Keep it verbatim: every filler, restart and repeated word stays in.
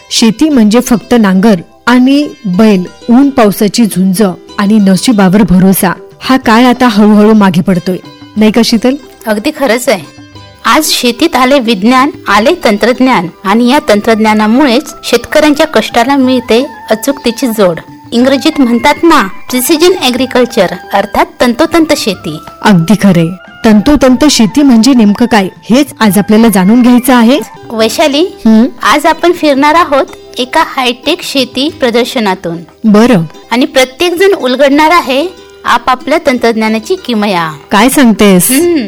शेती म्हणजे फक्त नांगर आणि बैल, ऊन पावसाची झुंज आणि नशिबावर भरोसा. हा काळ आता हळूहळू मागे पडतोय, नाही का शीतल? अगदी खरंच आहे. आज शेतीत आले विज्ञान, आले तंत्रज्ञान आणि या तंत्रज्ञानामुळेच शेतकऱ्यांच्या कष्टाला मिळते अचूकतेची जोड. इंग्रजीत म्हणतात ना, प्रिसिजन ऍग्रिकल्चर, अर्थात तंतोतंत शेती. अगदी खरे. तंतोतंत शेती म्हणजे नेमकं काय, हेच आज आपल्याला जाणून घ्यायचं आहे. वैशाली, आज आपण फिरणार आहोत एका हायटेक शेती प्रदर्शनातून. बरं. आणि प्रत्येक जण उलगडणार आहे आपापल्या तंत्रज्ञानाची किमया. काय सांगतेस?